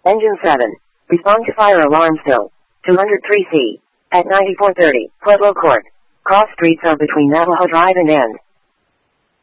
Engine 7. Respond to fire alarm still. 203C. At 9430, Pueblo Court. Cross streets are between Navajo Drive and N.